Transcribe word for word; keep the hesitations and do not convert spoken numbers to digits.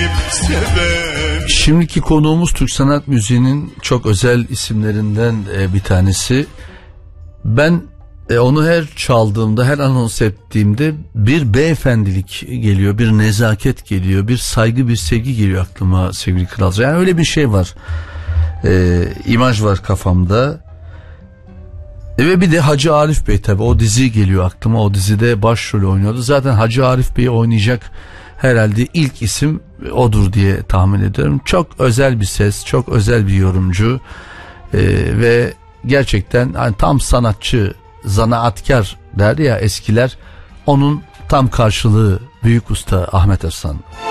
sever. Şimdiki konuğumuz Türk sanat müziğinin çok özel isimlerinden bir tanesi. Ben onu her çaldığımda, her anons ettiğimde bir beyefendilik geliyor, bir nezaket geliyor, bir saygı, bir sevgi geliyor aklıma sevgili Kralcı. Yani öyle bir şey var, e, imaj var kafamda. E ve bir de Hacı Arif Bey, tabii o dizi geliyor aklıma. O dizide başrol oynuyordu. Zaten Hacı Arif Bey'i oynayacak herhalde ilk isim odur diye tahmin ediyorum. Çok özel bir ses, çok özel bir yorumcu e, ve gerçekten hani tam sanatçı, zanaatkar derdi ya eskiler, onun tam karşılığı büyük usta Ahmet Ersan.